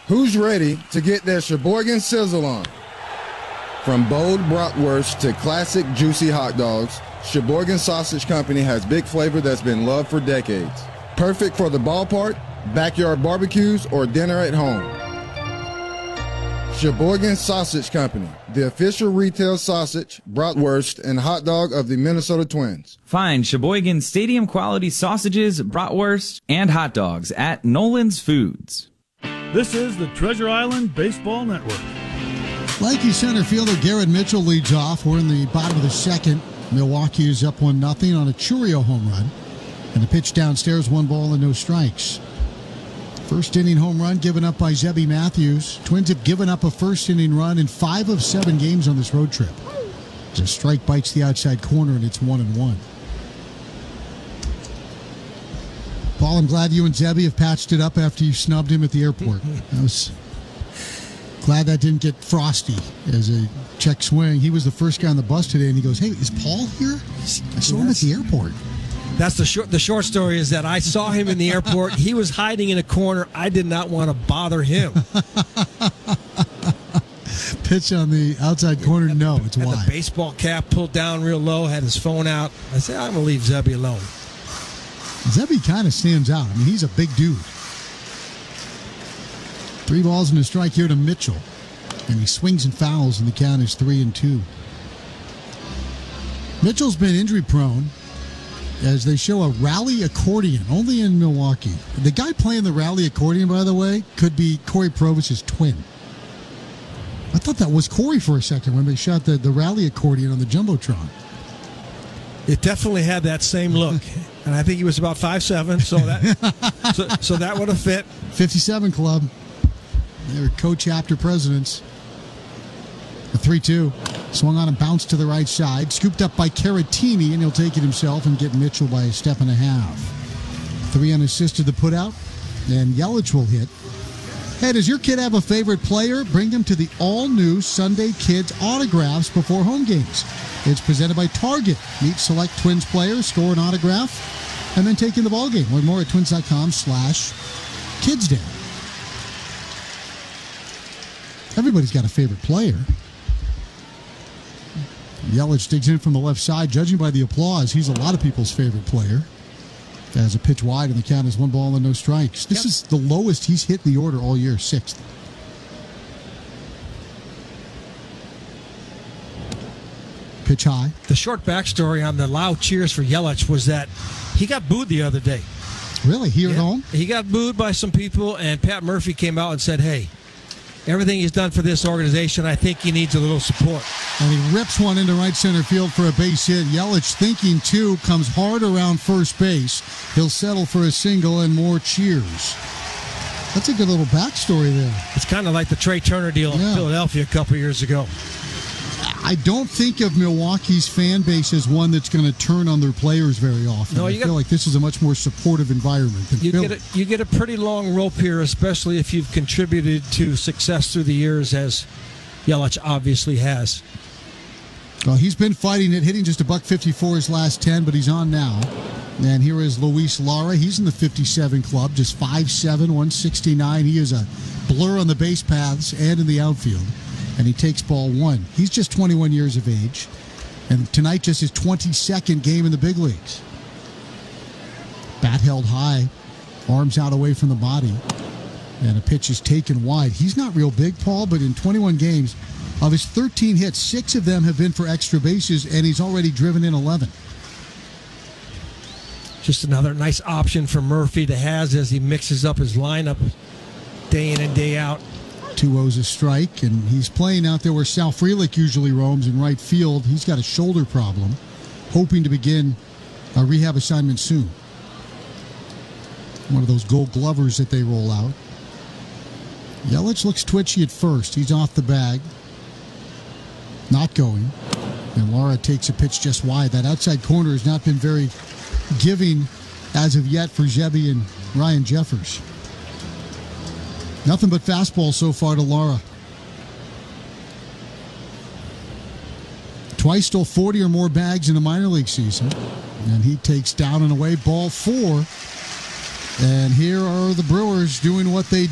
Who's ready to get their Sheboygan sizzle on? From bold bratwurst to classic juicy hot dogs, Sheboygan Sausage Company has big flavor that's been loved for decades. Perfect for the ballpark, backyard barbecues, or dinner at home. Sheboygan Sausage Company, the official retail sausage, bratwurst, and hot dog of the Minnesota Twins. Find Sheboygan Stadium quality sausages, bratwurst, and hot dogs at Nolan's Foods. This is the Treasure Island Baseball Network. Lanky center fielder Garrett Mitchell leads off. We're in the bottom of the second. Milwaukee is up 1-0 on a Churio home run. And the pitch downstairs, 1 ball and no strikes. First inning home run given up by Zebby Matthews. Twins have given up a first inning run in 5 of 7 games on this road trip. As a strike bites the outside corner and it's 1-1. Paul, I'm glad you and Zebby have patched it up after you snubbed him at the airport. I was glad that didn't get frosty as a check swing. He was the first guy on the bus today, and he goes, "Hey, is Paul here? I saw him at the airport." That's the short story is that I saw him in the airport. He was hiding in a corner. I did not want to bother him. Pitch on the outside corner, no, it's had wide. The baseball cap pulled down real low, had his phone out. I said, I'm going to leave Zebby alone. Zebby kind of stands out. I mean, he's a big dude. 3 balls and a strike here to Mitchell. And he swings and fouls, and the count is 3-2. Mitchell's been injury prone as they show a rally accordion only in Milwaukee. The guy playing the rally accordion, by the way, could be Corey Provis's twin. I thought that was Corey for a second when they shot the rally accordion on the Jumbotron. It definitely had that same look. And I think he was about 5'7", so that would have fit. 57 club. They're co-chapter presidents. A 3-2. Swung on and bounced to the right side. Scooped up by Caratini, and he'll take it himself and get Mitchell by a step and a half. 3 unassisted to put out, and Yelich will hit. Hey, does your kid have a favorite player? Bring them to the all-new Sunday Kids Autographs before home games. It's presented by Target. Meet select Twins players, score an autograph, and then take in the ballgame. Learn more at twins.com/kidsday. Everybody's got a favorite player. Yelich digs in from the left side. Judging by the applause, he's a lot of people's favorite player. As a pitch wide, and the count is 1 ball and no strikes. This is the lowest he's hit in the order all year, 6th. Pitch high. The short backstory on the loud cheers for Yelich was that he got booed the other day. Really? Here at home? He got booed by some people, and Pat Murphy came out and said, hey, everything he's done for this organization, I think he needs a little support. And he rips one into right center field for a base hit. Yelich thinking, too, comes hard around first base. He'll settle for a single and more cheers. That's a good little backstory there. It's kind of like the Trey Turner deal in Philadelphia a couple years ago. I don't think of Milwaukee's fan base as one that's going to turn on their players very often. I feel like this is a much more supportive environment than Philly. You get a pretty long rope here, especially if you've contributed to success through the years, as Yelich obviously has. Well, he's been fighting it, hitting just $154 his last 10, but he's on now. And here is Luis Lara. He's in the 57 club, just 5'7", 169. He is a blur on the base paths and in the outfield. And he takes ball 1. He's just 21 years of age. And tonight, just his 22nd game in the big leagues. Bat held high, arms out away from the body. And a pitch is taken wide. He's not real big, Paul, but in 21 games, of his 13 hits, 6 of them have been for extra bases, and he's already driven in 11. Just another nice option for Murphy to have as he mixes up his lineup day in and day out. 2-0's a strike, and he's playing out there where Sal Frelick usually roams in right field. He's got a shoulder problem, hoping to begin a rehab assignment soon. One of those gold glovers that they roll out. Yelich looks twitchy at first. He's off the bag. Not going. And Lara takes a pitch just wide. That outside corner has not been very giving as of yet for Zebby and Ryan Jeffers. Nothing but fastball so far to Lara. Twice stole 40 or more bags in a minor league season. And he takes down and away ball 4. And here are the Brewers doing what they